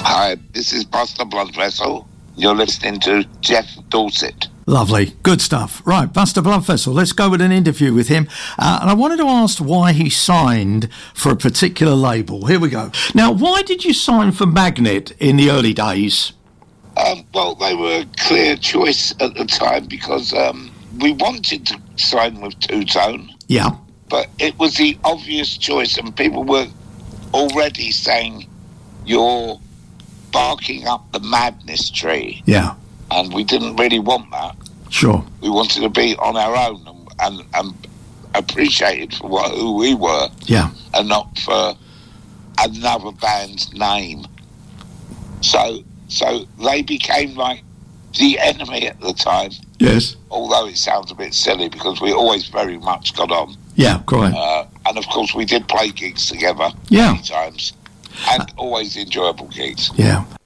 Hi, this is Buster Bloodvessel. You're listening to Jeff Dorset. Lovely. Good stuff. Right, Buster Bloodvessel, let's go with an interview with him. And I wanted to ask why he signed for a particular label. Here we go. Now, why did you sign for Magnet in the early days? Well, they were a clear choice at the time because we wanted to sign with Two Tone. Yeah. But it was the obvious choice, and people were already saying, you're barking up the madness tree. Yeah. And we didn't really want that. Sure. We wanted to be on our own and appreciated for who we were. Yeah. And not for another band's name. So they became like the enemy at the time. Yes. Although it sounds a bit silly because we always very much got on. Yeah, quite. And of course we did play gigs together Yeah. many times. And always enjoyable gigs. Yeah.